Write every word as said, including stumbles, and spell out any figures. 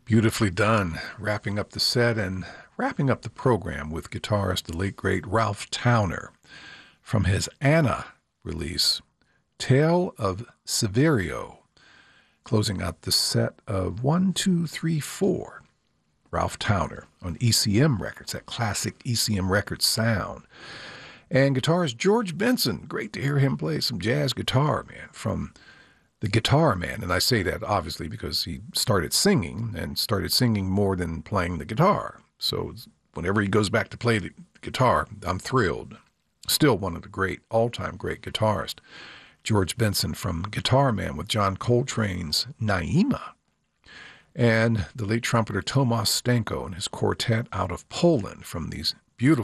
Beautifully done. Wrapping up the set and wrapping up the program with guitarist, the late great Ralph Towner, from his Anna release, Tale of Severio, closing out the set of one, two, three, four. Ralph Towner on E C M Records, that classic E C M Records sound. And guitarist George Benson, great to hear him play some jazz guitar, man, from the Guitar Man. And I say that obviously because he started singing and started singing more than playing the guitar. So whenever he goes back to play the guitar, I'm thrilled. Still one of the great, all-time great guitarists. George Benson from Guitar Man with John Coltrane's Naima. And the late trumpeter Tomasz Stanko and his quartet out of Poland from these beautiful